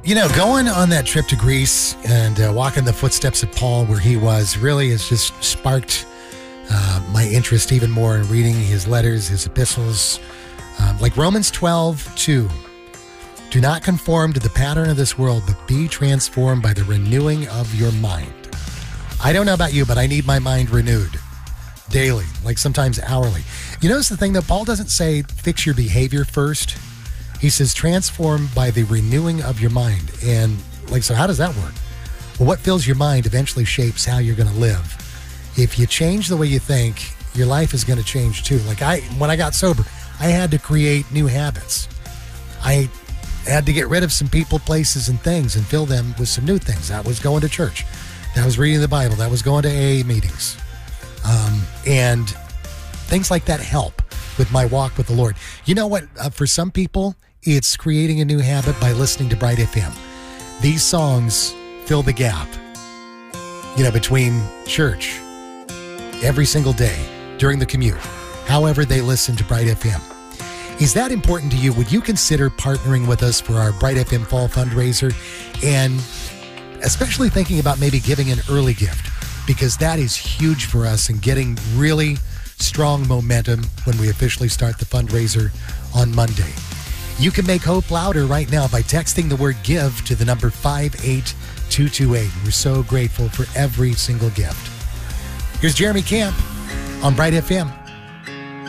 Going on that trip to Greece and walking the footsteps of Paul where he was really has just sparked my interest even more in reading his letters, his epistles. Like Romans 12:2. Do not conform to the pattern of this world, but be transformed by the renewing of your mind. I don't know about you, but I need my mind renewed daily, like sometimes hourly. Notice the thing that Paul doesn't say fix your behavior first. He says, transform by the renewing of your mind. And so how does that work? Well, what fills your mind eventually shapes how you're going to live. If you change the way you think, your life is going to change too. When I got sober, I had to create new habits. I had to get rid of some people, places, and things and fill them with some new things. That was going to church. That was reading the Bible. That was going to AA meetings. And things like that help with my walk with the Lord. You know what? For some people, it's creating a new habit by listening to Bright FM. These songs fill the gap, between church every single day during the commute, however they listen to Bright FM. Is that important to you? Would you consider partnering with us for our Bright FM Fall fundraiser? And especially thinking about maybe giving an early gift, because that is huge for us and getting really strong momentum when we officially start the fundraiser on Monday. You can make hope louder right now by texting the word GIVE to the number 58228. We're so grateful for every single gift. Here's Jeremy Camp on Bright FM.